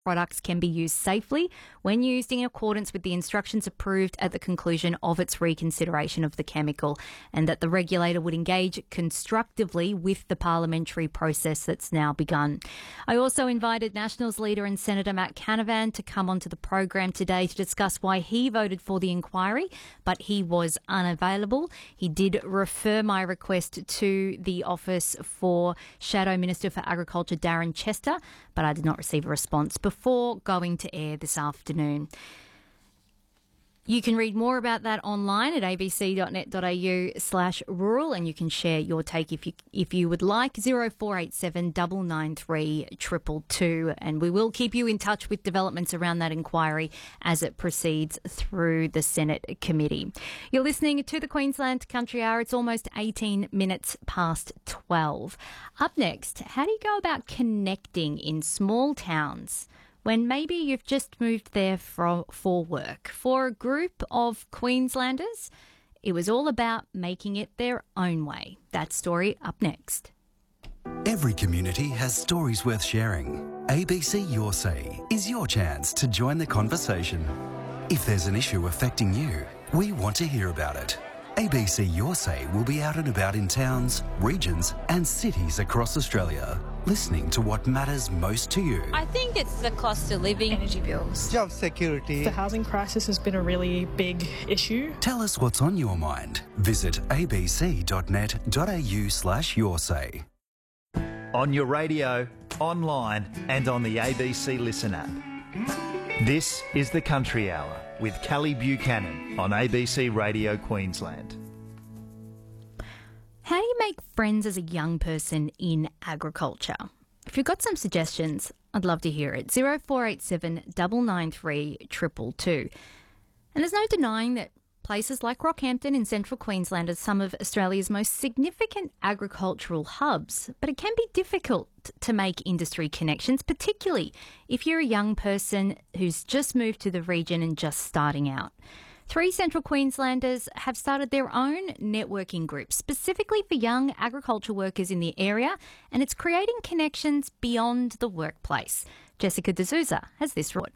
products can be used safely when used in accordance with the instructions approved at the conclusion of its reconsideration of the chemical, and that the regulator would engage constructively with the parliamentary process that's now begun. I also invited Nationals leader and Senator Matt Canavan to come onto the program today to discuss why he voted for the inquiry, but he was unavailable. He did refer my request to the Office for Shadow Minister for Agriculture, Darren Chester, but I did not receive a response before going to air this afternoon. You can read more about that online at abc.net.au/rural, and you can share your take if you would like. 0487 993 222, and we will keep you in touch with developments around that inquiry as it proceeds through the Senate committee. You're listening to the Queensland Country Hour. It's almost 18 minutes past 12. Up next, how do you go about connecting in small towns when maybe you've just moved there for work? For a group of Queenslanders, it was all about making it their own way. That story up next. Every community has stories worth sharing. ABC Your Say is your chance to join the conversation. If there's an issue affecting you, we want to hear about it. ABC Your Say will be out and about in towns, regions and cities across Australia, listening to what matters most to you. I think it's the cost of living, energy bills, job security. The housing crisis has been a really big issue. Tell us what's on your mind. Visit abc.net.au/yoursay. On your radio, online and on the ABC Listen app. This is the Country Hour with Callie Buchanan on ABC Radio Queensland. How do you make friends as a young person in agriculture? If you've got some suggestions, I'd love to hear it. 0487 993 222. And there's no denying that places like Rockhampton in central Queensland are some of Australia's most significant agricultural hubs, but it can be difficult to make industry connections, particularly if you're a young person who's just moved to the region and just starting out. 3 Central Queenslanders have started their own networking group specifically for young agriculture workers in the area, and it's creating connections beyond the workplace. Jessica D'Souza has this report.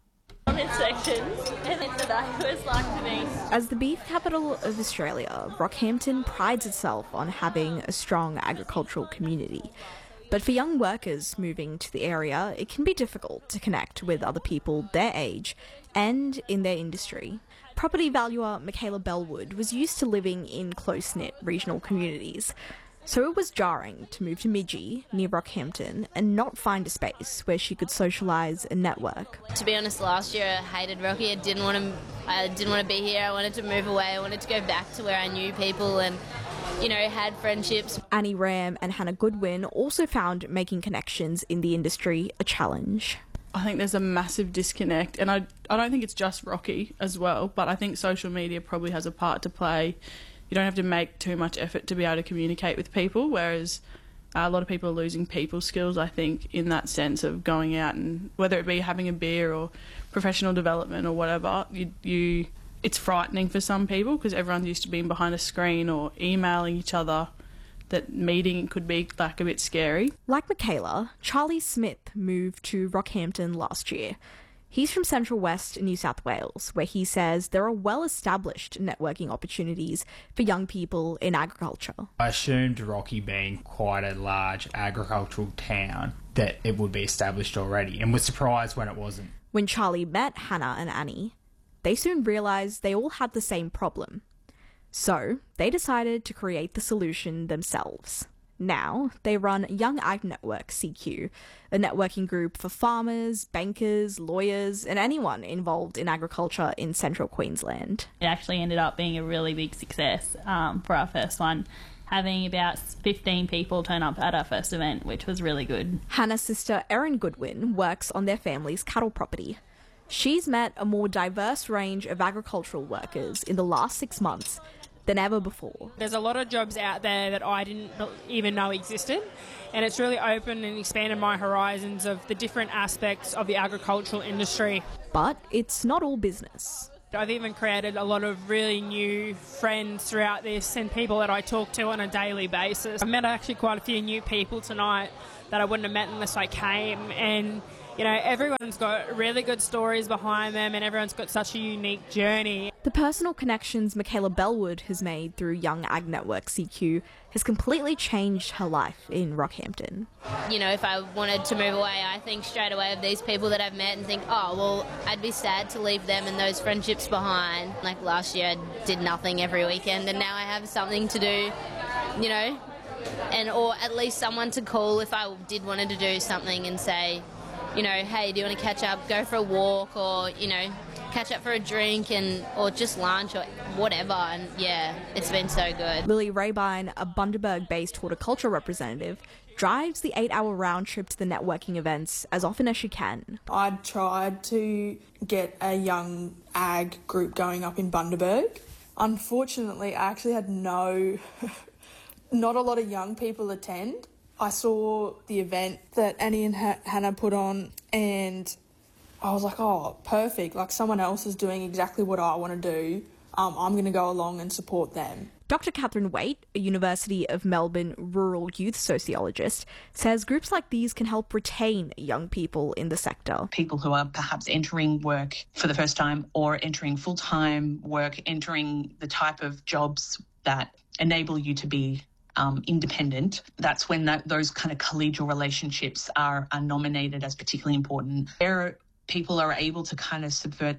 As the beef capital of Australia, Rockhampton prides itself on having a strong agricultural community. But for young workers moving to the area, it can be difficult to connect with other people their age and in their industry. Property valuer Michaela Bellwood was used to living in close-knit regional communities, so it was jarring to move to Midgee, near Rockhampton, and not find a space where she could socialise and network. To be honest, last year I hated Rocky. I didn't want to be here. I wanted to move away. I wanted to go back to where I knew people and, had friendships. Annie Ram and Hannah Goodwin also found making connections in the industry a challenge. I think there's a massive disconnect, and I don't think it's just Rocky as well, but I think social media probably has a part to play. You don't have to make too much effort to be able to communicate with people, whereas a lot of people are losing people skills, I think, in that sense of going out and whether it be having a beer or professional development or whatever, it's frightening for some people because everyone's used to being behind a screen or emailing each other, that meeting could be a bit scary. Like Michaela, Charlie Smith moved to Rockhampton last year. He's from Central West New South Wales, where he says there are well-established networking opportunities for young people in agriculture. I assumed Rocky being quite a large agricultural town that it would be established already, and was surprised when it wasn't. When Charlie met Hannah and Annie, they soon realised they all had the same problem. So they decided to create the solution themselves. Now, they run Young Ag Network CQ, a networking group for farmers, bankers, lawyers, and anyone involved in agriculture in central Queensland. It actually ended up being a really big success for our first one, having about 15 people turn up at our first event, which was really good. Hannah's sister Erin Goodwin works on their family's cattle property. She's met a more diverse range of agricultural workers in the last 6 months than ever before. There's a lot of jobs out there that I didn't even know existed, and it's really opened and expanded my horizons of the different aspects of the agricultural industry. But it's not all business. I've even created a lot of really new friends throughout this and people that I talk to on a daily basis. I've met actually quite a few new people tonight that I wouldn't have met unless I came, and Everyone's got really good stories behind them and everyone's got such a unique journey. The personal connections Michaela Bellwood has made through Young Ag Network CQ has completely changed her life in Rockhampton. If I wanted to move away, I think straight away of these people that I've met and think, oh, well, I'd be sad to leave them and those friendships behind. Like last year, I did nothing every weekend and now I have something to do, or at least someone to call if I did wanted to do something and say, hey, do you want to catch up, go for a walk, or, catch up for a drink or just lunch or whatever. And yeah, it's been so good. Lily Rabine, a Bundaberg-based horticulture representative, drives the 8-hour round trip to the networking events as often as she can. I'd tried to get a young ag group going up in Bundaberg. Unfortunately, I actually had not a lot of young people attend. I saw the event that Annie and Hannah put on and I was like, oh, perfect. Like someone else is doing exactly what I want to do. I'm going to go along and support them. Dr. Catherine Waite, a University of Melbourne rural youth sociologist, says groups like these can help retain young people in the sector. People who are perhaps entering work for the first time or entering full-time work, entering the type of jobs that enable you to be independent. That's when those kind of collegial relationships are nominated as particularly important. There, people are able to kind of subvert,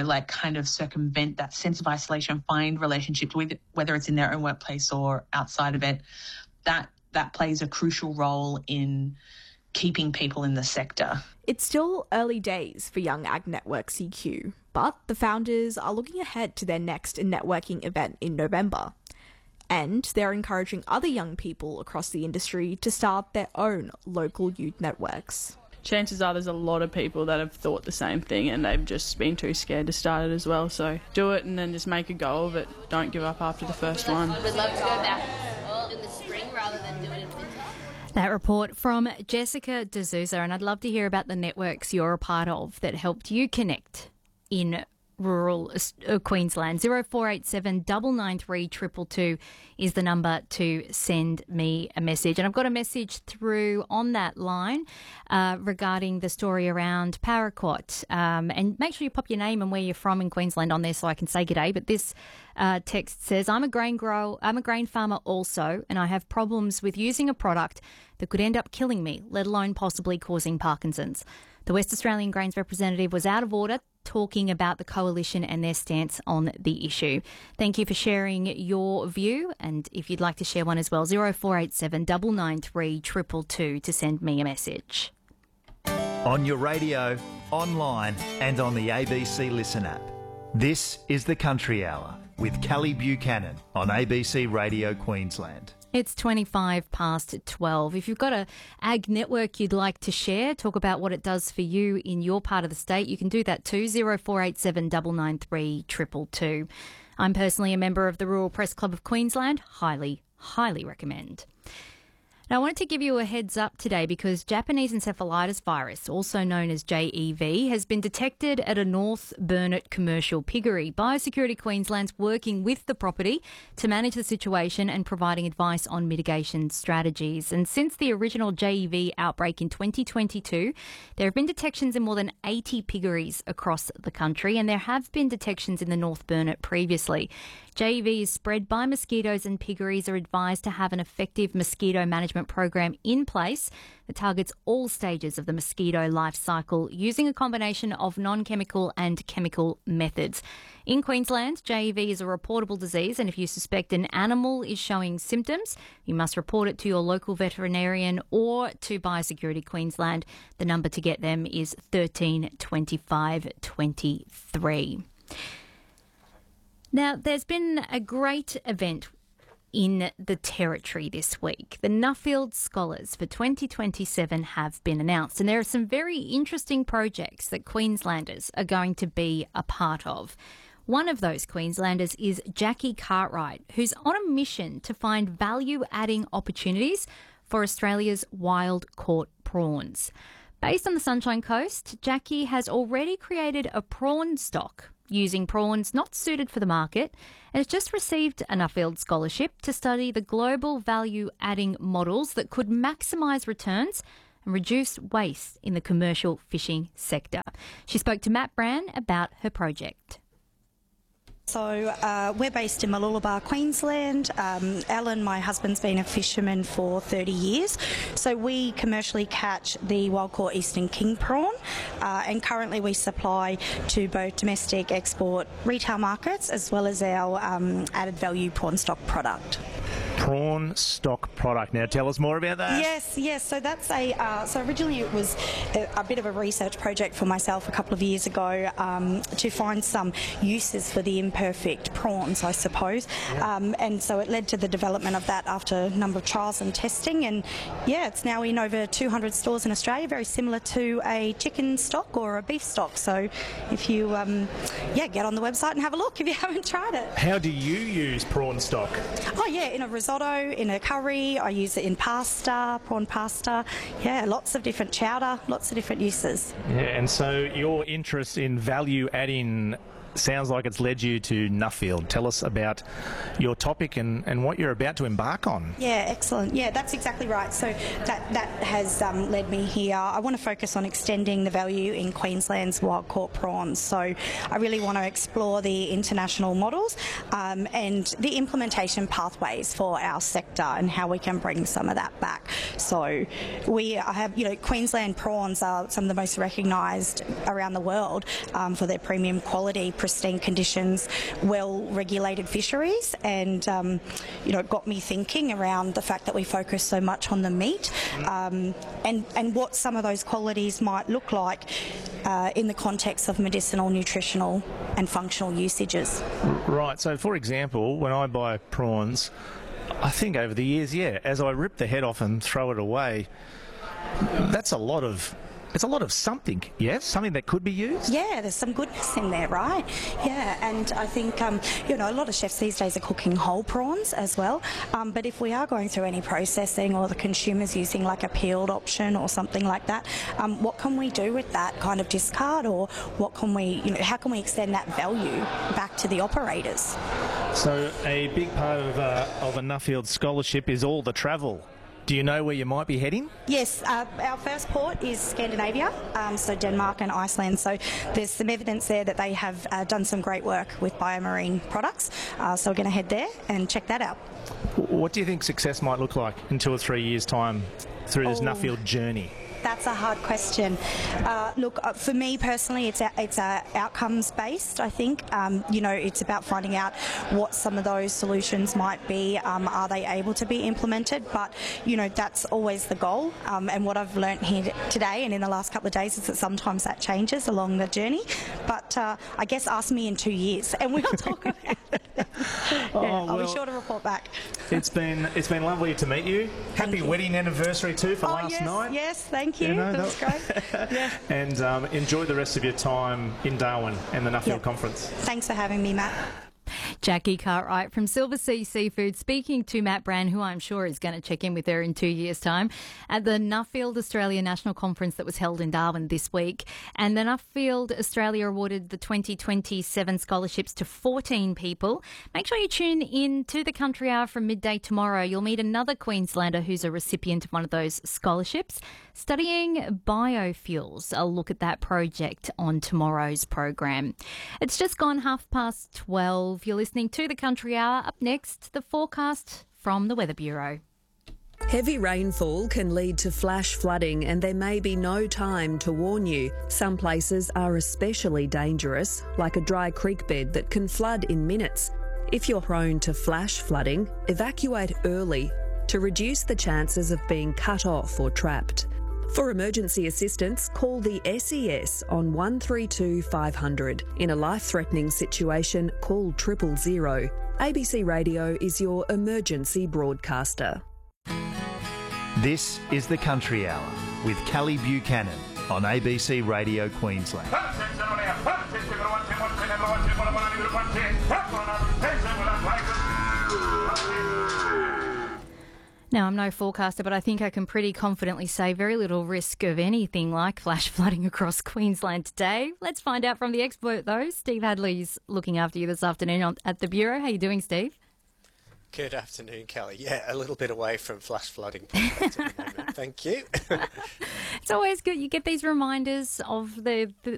circumvent that sense of isolation, find relationships with whether it's in their own workplace or outside of it. That plays a crucial role in keeping people in the sector. It's still early days for Young Ag Network CQ, but the founders are looking ahead to their next networking event in November. And they're encouraging other young people across the industry to start their own local youth networks. Chances are there's a lot of people that have thought the same thing and they've just been too scared to start it as well. So do it and then just make a go of it. Don't give up after the first one. We'd love to go back in the spring rather than do it in winter. That report from Jessica D'Souza, and I'd love to hear about the networks you're a part of that helped you connect in rural Queensland. 0487 993 222 is the number to send me a message. And I've got a message through on that line regarding the story around paraquat. And make sure you pop your name and where you're from in Queensland on there so I can say g'day. But this text says, I'm a grain farmer also, and I have problems with using a product that could end up killing me, let alone possibly causing Parkinson's. The West Australian Grains representative was out of order talking about the coalition and their stance on the issue. Thank you for sharing your view, and if you'd like to share one as well, 0487 993 222 to send me a message. On your radio, online and on the ABC Listen app. This is the Country Hour with Callie Buchanan on ABC Radio Queensland. It's 25 past 12. If you've got a ag network you'd like to share, talk about what it does for you in your part of the state, you can do that too, 0487 993 222. I'm personally a member of the Rural Press Club of Queensland. Highly, highly recommend. Now, I wanted to give you a heads up today because Japanese encephalitis virus, also known as JEV, has been detected at a North Burnett commercial piggery. Biosecurity Queensland's working with the property to manage the situation and providing advice on mitigation strategies. And since the original JEV outbreak in 2022, there have been detections in more than 80 piggeries across the country, and there have been detections in the North Burnett previously. JEV is spread by mosquitoes, and piggeries are advised to have an effective mosquito management program in place that targets all stages of the mosquito life cycle using a combination of non-chemical and chemical methods. In Queensland, JEV is a reportable disease, and if you suspect an animal is showing symptoms, you must report it to your local veterinarian or to Biosecurity Queensland. The number to get them is 13 25 23. Now, there's been a great event in the Territory this week. The Nuffield Scholars for 2027 have been announced, and there are some very interesting projects that Queenslanders are going to be a part of. One of those Queenslanders is Jackie Cartwright, who's on a mission to find value-adding opportunities for Australia's wild-caught prawns. Based on the Sunshine Coast, Jackie has already created a prawn stock using prawns not suited for the market, and has just received a Nuffield Scholarship to study the global value-adding models that could maximise returns and reduce waste in the commercial fishing sector. She spoke to Matt Brand about her project. So we're based in Mooloolaba, Queensland. Alan, my husband's been a fisherman for 30 years. So we commercially catch the wild-caught eastern king prawn, and currently we supply to both domestic, export, retail markets, as well as our added value prawn stock product. Prawn stock product. Now tell us more about that. Yes. So that's so originally it was a bit of a research project for myself a couple of years ago to find some uses for the imperfect prawns, I suppose. And so it led to the development of that after a number of trials and testing. And it's now in over 200 stores in Australia, very similar to a chicken stock or a beef stock. So if you get on the website and have a look if you haven't tried it. How do you use prawn stock? Oh yeah, in a risotto, in a curry. I use it in pasta, prawn pasta. Yeah, lots of different chowder, lots of different uses. Yeah, and so your interest in value adding sounds like it's led you to Nuffield. Tell us about your topic and what you're about to embark on. Yeah, excellent. Yeah, that's exactly right. So that has led me here. I want to focus on extending the value in Queensland's wild-caught prawns. So I really want to explore the international models and the implementation pathways for our sector and how we can bring some of that back. So we have, Queensland prawns are some of the most recognised around the world for their premium quality, pristine conditions, well-regulated fisheries, and it got me thinking around the fact that we focus so much on the meat and what some of those qualities might look like in the context of medicinal, nutritional and functional usages. Right, so for example, when I buy prawns, I think over the years, as I rip the head off and throw it away, that's a lot of something, yes? Something that could be used? Yeah, there's some goodness in there, right? Yeah, and I think, a lot of chefs these days are cooking whole prawns as well. But if we are going through any processing or the consumer's using like a peeled option or something like that, what can we do with that kind of discard, or what can we, how can we extend that value back to the operators? So a big part of a Nuffield scholarship is all the travel. Do you know where you might be heading? Yes, our first port is Scandinavia, so Denmark and Iceland. So there's some evidence there that they have done some great work with biomarine products. So we're going to head there and check that out. What do you think success might look like in 2 or 3 years' time through this Nuffield journey? That's a hard question. Look, for me personally, it's outcomes based. I think it's about finding out what some of those solutions might be. Are they able to be implemented? But that's always the goal. And what I've learnt here today and in the last couple of days is that sometimes that changes along the journey. But I guess ask me in 2 years, and we'll talk about it. I'll be sure to report back. It's been lovely to meet you. Happy wedding anniversary too for last night. Yes, thank you. That's great. Yeah. And enjoy the rest of your time in Darwin and the Nuffield Conference. Thanks for having me, Matt. Jackie Cartwright from Silver Sea Seafood speaking to Matt Brand, who I'm sure is going to check in with her in 2 years' time, at the Nuffield Australia National Conference that was held in Darwin this week. And the Nuffield Australia awarded the 2027 scholarships to 14 people. Make sure you tune in to the Country Hour from midday tomorrow. You'll meet another Queenslander who's a recipient of one of those scholarships, studying biofuels. I'll look at that project on tomorrow's program. It's just gone 12:30. You're listening to the Country Hour. Up next, the forecast from the Weather Bureau. Heavy rainfall can lead to flash flooding, and there may be no time to warn you. Some places are especially dangerous, like a dry creek bed that can flood in minutes. If you're prone to flash flooding, evacuate early to reduce the chances of being cut off or trapped. For emergency assistance, call the SES on 132 500. In a life-threatening situation, call 000. ABC Radio is your emergency broadcaster. This is the Country Hour with Callie Buchanan on ABC Radio Queensland. Now, I'm no forecaster, but I think I can pretty confidently say very little risk of anything like flash flooding across Queensland today. Let's find out from the expert, though. Steve Hadley's looking after you this afternoon at the Bureau. How are you doing, Steve? Good afternoon, Kelly. Yeah, a little bit away from flash flooding prospects at the moment. Thank you. It's always good. You get these reminders of the